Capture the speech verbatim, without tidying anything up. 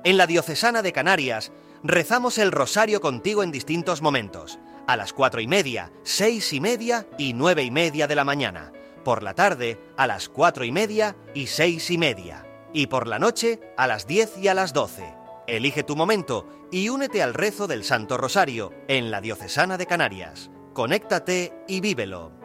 En la Diocesana de Canarias rezamos el rosario contigo en distintos momentos. A las cuatro y media, seis y media y nueve y media de la mañana. Por la tarde, a las cuatro y media y seis y media. Y por la noche, a las diez y a las doce. Elige tu momento y únete al rezo del Santo Rosario en la Diocesana de Canarias. Conéctate y vívelo.